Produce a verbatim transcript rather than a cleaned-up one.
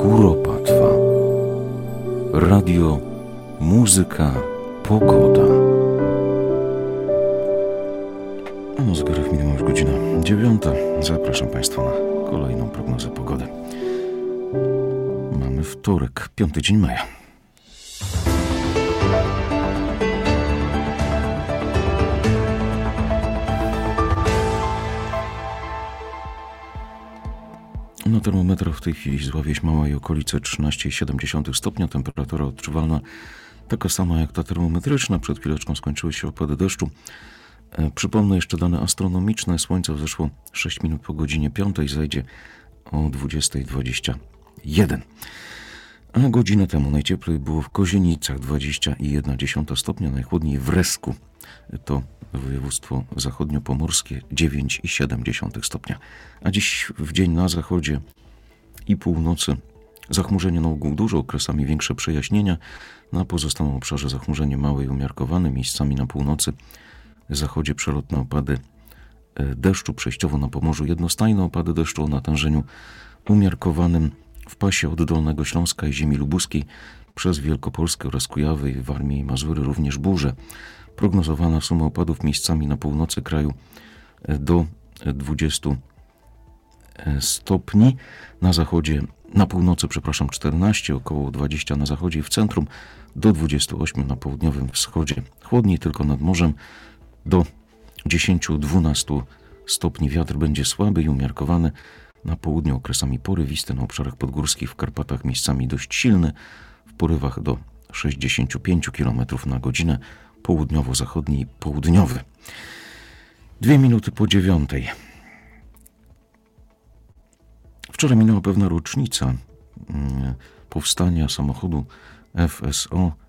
Kuropatwa. Radio, muzyka, pogoda. A na zegarach minęła już godzina dziewiąta. Zapraszam Państwa na kolejną prognozę pogody. Mamy wtorek, piąty dzień maja. Na termometrach w tej chwili Zła Wieś Mała i okolice trzynaście przecinek siedem stopnia. Temperatura odczuwalna taka sama jak ta termometryczna. Przed chwileczką skończyły się opady deszczu. E, przypomnę jeszcze dane astronomiczne. Słońce wzeszło sześć minut po godzinie piątej. Zajdzie o dwudziesta dwadzieścia jeden. A godzinę temu najcieplej było w Kozienicach dwadzieścia jeden przecinek stopnia. Najchłodniej w Resku. To województwo zachodniopomorskie dziewięć przecinek siedem stopnia. A dziś w dzień na zachodzie i północy zachmurzenie na ogół duże, okresami większe przejaśnienia. Na pozostałym obszarze zachmurzenie małe i umiarkowane. Miejscami na północy, zachodzie przelotne opady deszczu. Przejściowo na Pomorzu jednostajne opady deszczu o natężeniu umiarkowanym. W pasie od Dolnego Śląska i ziemi lubuskiej przez Wielkopolskę oraz Kujawy, Warmię i Mazury również burze. Prognozowana suma opadów miejscami na północy kraju do dwudziestu stopni. Na zachodzie, na północy, przepraszam, czternaście, około dwadzieścia na zachodzie i w centrum, do dwudziestu ośmiu na południowym wschodzie. Chłodniej tylko nad morzem, do dziesięciu do dwunastu stopni. Wiatr będzie słaby i umiarkowany. Na południu okresami porywisty, na obszarach podgórskich, w Karpatach miejscami dość silny, w porywach do sześćdziesięciu pięciu kilometrów na godzinę. Południowo-zachodni i południowy. Dwie minuty po dziewiątej. Wczoraj minęła pewna rocznica powstania samochodu F S O